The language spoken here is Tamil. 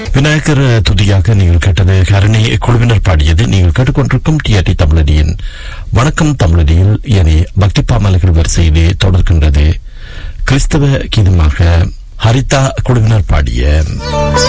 விநாயகர் துதியாக நீங்கள் கேட்டது ஹரணி குழுவினர் பாடியது. நீங்கள் கேட்டுக்கொண்டிருக்கும் டிஆர்டி தமிழடியின் வணக்கம் தமிழடியில் இனி பக்தி பாமல்கள் வரிசையிலே தொடர்கின்றது. கிறிஸ்தவ கீதமாக ஹரிதா குழுவினர் பாடிய